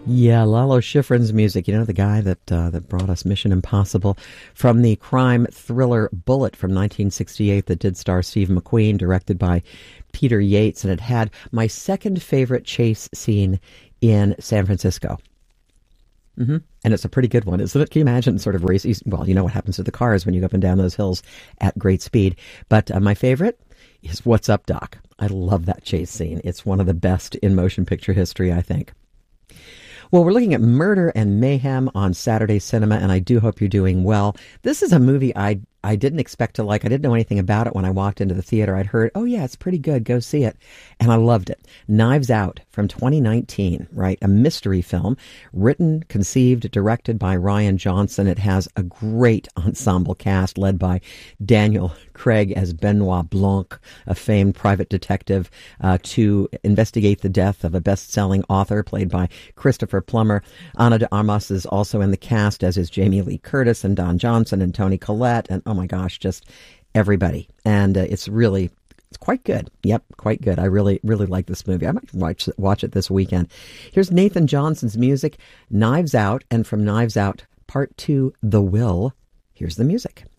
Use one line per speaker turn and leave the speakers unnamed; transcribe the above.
Yeah, Lalo Schifrin's music. You know, the guy that brought us Mission Impossible, from the crime thriller Bullet from 1968 that did star Steve McQueen, directed by Peter Yates, and it had my second favorite chase scene in San Francisco. And it's a pretty good one, isn't it? Can you imagine sort of racing? Well, you know what happens to the cars when you go up and down those hills at great speed. But my favorite is What's Up, Doc? I love that chase scene. It's one of the best in motion picture history, I think. Well, we're looking at Murder and Mayhem on Saturday Cinema, and I do hope you're doing well. This is a movie I didn't expect to like. I didn't know anything about it when I walked into the theater. I'd heard, oh yeah, it's pretty good, go see it. And I loved it. Knives Out from 2019, right? A mystery film, written, conceived, directed by Rian Johnson. It has a great ensemble cast led by Daniel Craig as Benoit Blanc, a famed private detective, to investigate the death of a best-selling author played by Christopher Plummer. Ana de Armas is also in the cast, as is Jamie Lee Curtis and Don Johnson and Toni Collette, and oh my gosh, just everybody. And it's quite good. Yep, quite good. I really like this movie. I might watch it this weekend. Here's Nathan Johnson's music, Knives Out, and from Knives Out Part 2, The Will, here's the music.